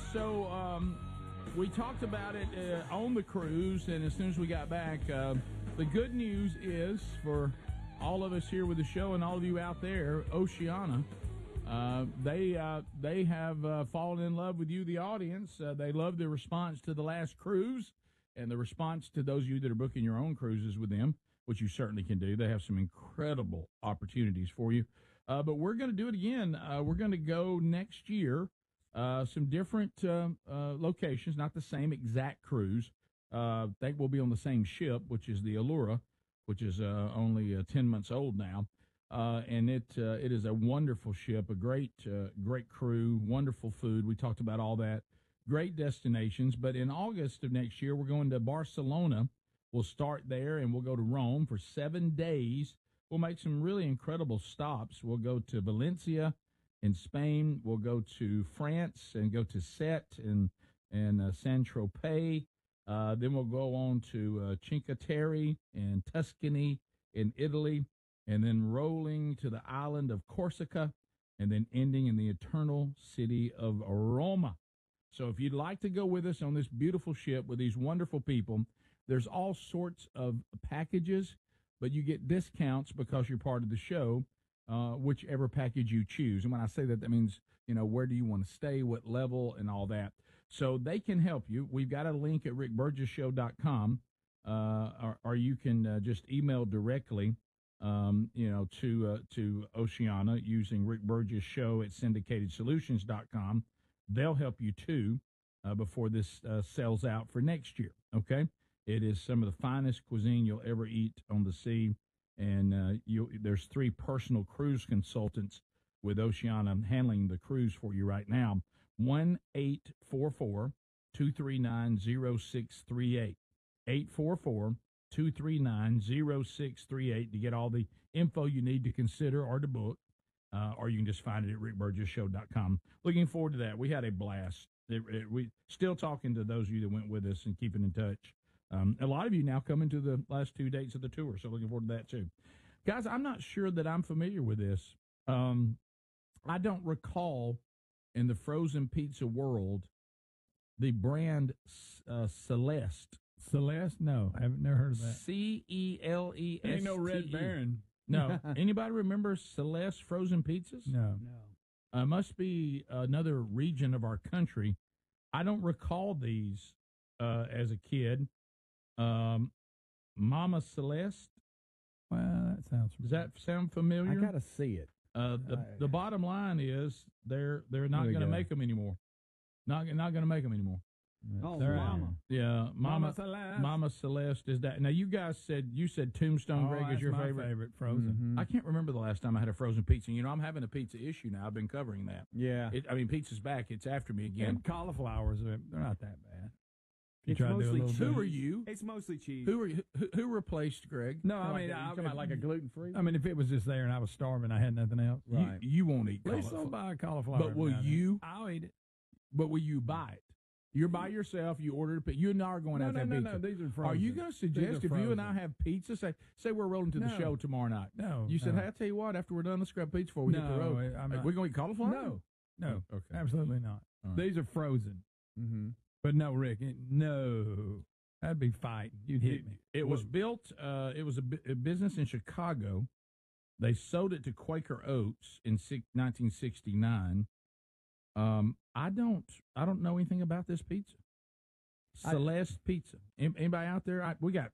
so we talked about it on the cruise, and as soon as we got back, the good news is for all of us here with the show and all of you out there, Oceania, they have fallen in love with you, the audience. They love the response to the last cruise and the response to those of you that are booking your own cruises with them, which you certainly can do. They have some incredible opportunities for you. But we're going to do it again. We're going to go next year, some different locations, not the same exact cruise. I think we'll be on the same ship, which is the Allura, which is only 10 months old now. And it is a wonderful ship, a great crew, wonderful food. We talked about all that. Great destinations. But in August of next year, we're going to Barcelona. We'll start there, and we'll go to Rome for 7 days. We'll make some really incredible stops. We'll go to Valencia in Spain. We'll go to France and go to Sète and Saint-Tropez. Then we'll go on to Cinque Terre and Tuscany in Italy, and then rolling to the island of Corsica, and then ending in the eternal city of Roma. So if you'd like to go with us on this beautiful ship with these wonderful people, there's all sorts of packages, but you get discounts because you're part of the show, whichever package you choose. And when I say that, that means, where do you want to stay, what level, and all that. So they can help you. We've got a link at rickburgesshow.com, or you can just email directly, to Oceania using Rick Burgess Show at syndicatedsolutions.com. They'll help you too before this sells out for next year. Okay, it is some of the finest cuisine you'll ever eat on the sea, and there's 3 personal cruise consultants with Oceania handling the cruise for you right now. 1-844-239-0638. 844-239-0638 to get all the info you need to consider or to book, or you can just find it at rickburgesshow.com. Looking forward to that. We had a blast. We still talking to those of you that went with us and keeping in touch. A lot of you now coming to the last 2 dates of the tour, so looking forward to that too. Guys, I'm not sure that I'm familiar with this. I don't recall in the frozen pizza world the brand Celeste. Celeste? No, I haven't never heard of that. Celeste. Ain't no Red Baron. No. Anybody remember Celeste frozen pizzas? No. Must be another region of our country. I don't recall these as a kid. Mama Celeste. Well, that sounds familiar. Does that sound familiar? I gotta see it. The bottom line is they're not going to make them anymore. Not going to make them anymore. Oh, Mama. Yeah, Mama Celeste. Mama Celeste is that. Now you guys said Tombstone, Greg, is your my favorite frozen. Mm-hmm. I can't remember the last time I had a frozen pizza. I'm having a pizza issue now. I've been covering that. Yeah. Pizza's back. It's after me again. And cauliflowers, they're not that bad. It's mostly cheese. Who are you? It's mostly cheese. Who are you? Who replaced Greg? No, I'm talking about like a gluten-free. I mean, if it was just there and I was starving, I had nothing else. Right. You won't eat Please cauliflower. don't buy a cauliflower. But will you? I'll eat it. But will you buy it? You're by yourself. You ordered a pizza. You and I are going out to have pizza. No, these are frozen. Are you going to suggest if you and I have pizza, say we're rolling to the show tomorrow night? No. You said, hey, I'll tell you what, after we're done, let's grab pizza before we hit the road. We're going to eat cauliflower? No. Okay. Absolutely not. Right. These are frozen. Mm-hmm. But no, Rick, no. That'd be fighting. You'd hit me. It was built, it was a business in Chicago. They sold it to Quaker Oats in 1969. I don't know anything about this pizza. Celeste Pizza. Anybody out there? We got